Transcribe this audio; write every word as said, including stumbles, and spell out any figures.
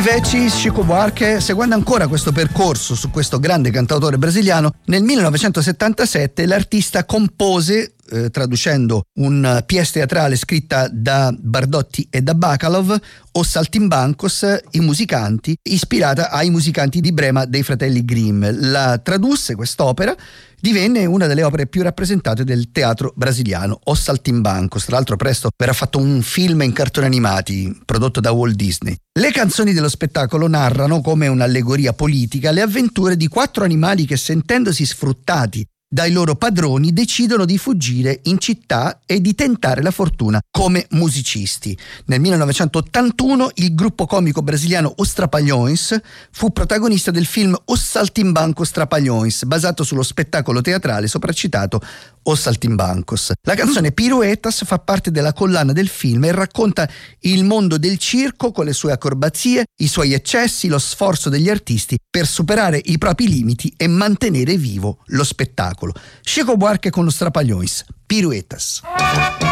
Vecchi, Chico Buarque, seguendo ancora questo percorso su questo grande cantautore brasiliano, nel millenovecentosettantasette l'artista compose, eh, traducendo un pièce teatrale scritta da Bardotti e da Bacalov, O Saltimbancos, i musicanti, ispirata ai musicanti di Brema dei fratelli Grimm. La tradusse quest'opera, divenne una delle opere più rappresentate del teatro brasiliano, O Saltimbancos. Tra l'altro presto verrà fatto un film in cartoni animati prodotto da Walt Disney. Le canzoni dello spettacolo narrano, come un'allegoria politica, le avventure di quattro animali che, sentendosi sfruttati dai loro padroni, decidono di fuggire in città e di tentare la fortuna come musicisti. Nel millenovecentottantuno il gruppo comico brasiliano Os Trapalhões fu protagonista del film Os Saltimbancos Trapalhões, basato sullo spettacolo teatrale sopracitato Os Saltimbancos. La canzone Piruetas fa parte della collana del film e racconta il mondo del circo con le sue acrobazie, i suoi eccessi, lo sforzo degli artisti per superare i propri limiti e mantenere vivo lo spettacolo. Chico Buarque con Os Trapalhões, Piruetas.